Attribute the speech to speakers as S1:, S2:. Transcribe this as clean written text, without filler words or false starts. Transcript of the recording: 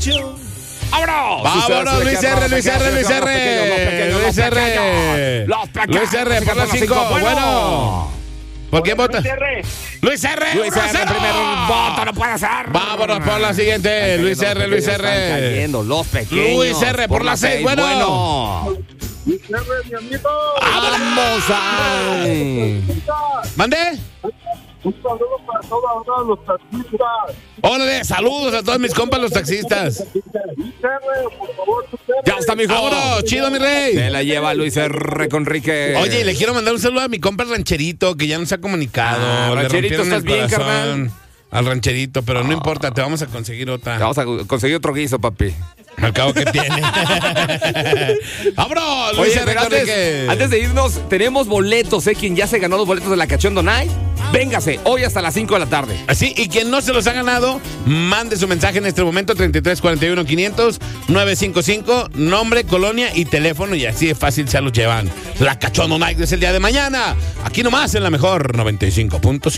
S1: cacho.
S2: ¡Vámonos!
S1: ¡Vámonos, Luis R! Luis R. Luis R, por las 5. Bueno. ¿Por qué vota? Luis R.
S2: Luis R, primer voto, no puede ser.
S1: Vámonos por la siguiente. Luis R. Luis
S2: Están
S1: R.
S2: cayendo los pequeños.
S1: Luis R. por la 6. Bueno.
S3: Luis R, mi amigo.
S2: ¡Vamos a!
S1: ¿Mandé?
S3: Un saludo para todos los taxistas.
S1: Órale, saludos a todos mis compas los taxistas.
S3: Luis R, por favor, Luis R.
S2: ¡Ya está, mijo!
S1: ¡Vámonos! ¡Chido, mi rey!
S2: Se la lleva Luis R. Conrique.
S1: Oye, le quiero mandar un saludo a mi compa el rancherito, que ya nos ha comunicado. Le
S2: Rancherito,
S1: rompieron el
S2: ¿estás bien,
S1: corazón al rancherito, pero no importa, te vamos a conseguir otra.
S2: Vamos a conseguir otro guiso, papi.
S1: Al cabo que tiene. ¡Vámonos, Luis
S2: Oye,
S1: R.
S2: pero
S1: Conrique!
S2: antes de irnos, tenemos boletos, Quien ya se ganó los boletos de la Cachondo Night, véngase, hoy hasta las 5 de la tarde.
S1: Así, y quien no se los ha ganado, mande su mensaje en este momento, 3341-500-955, nombre, colonia y teléfono, y así de fácil se los llevan. La Cachondo Night es el día de mañana, aquí nomás en la mejor 95.5.